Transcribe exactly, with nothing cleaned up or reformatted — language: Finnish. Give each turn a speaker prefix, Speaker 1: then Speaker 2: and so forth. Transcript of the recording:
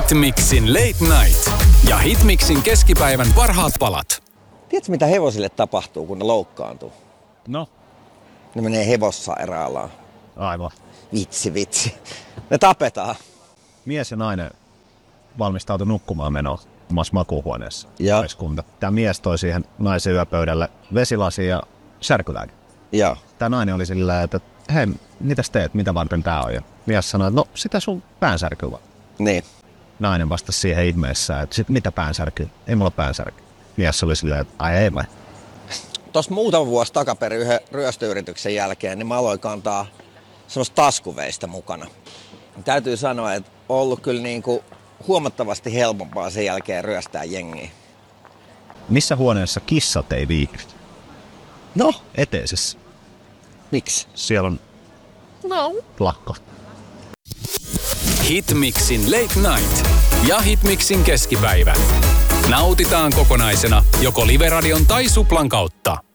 Speaker 1: Hitmixin Late Night ja Hitmixin keskipäivän parhaat palat.
Speaker 2: Tiedätkö, mitä hevosille tapahtuu, kun ne loukkaantuu?
Speaker 3: No?
Speaker 2: Ne menee hevossairaalaan.
Speaker 3: Aivan.
Speaker 2: Vitsi, vitsi. Ne tapetaan.
Speaker 3: Mies ja nainen valmistautui nukkumaan menoa omassa makuuhuoneessa.
Speaker 2: Ja.
Speaker 3: Tämä mies toi siihen naisen yöpöydälle vesilasia ja särkylääke.
Speaker 2: Ja.
Speaker 3: Tämä nainen oli sillä että hei, mitäs teet, mitä varten tää on? Ja mies sanoi, että no sitä sun päänsärkyä vaan.
Speaker 2: Niin.
Speaker 3: Nainen vastasi siihen ihmeessä, että sit mitä päänsärkyä? Ei mulla päänsärky. Mies oli sillä että ai ei vai.
Speaker 2: Tuossa muutama vuosi takaperin yhden ryöstöyrityksen jälkeen, niin mä aloin kantaa semmoista taskuveistä mukana. Täytyy sanoa, että on ollut kyllä niin kuin huomattavasti helpompaa sen jälkeen ryöstää jengiä.
Speaker 3: Missä huoneessa kissat ei viihdy?
Speaker 2: No?
Speaker 3: Eteisessä.
Speaker 2: Miksi?
Speaker 3: Siellä on
Speaker 2: no.
Speaker 3: lakko.
Speaker 1: Hitmixin Late Night ja Hitmixin keskipäivä. Nautitaan kokonaisena joko Live-radion tai Suplan kautta.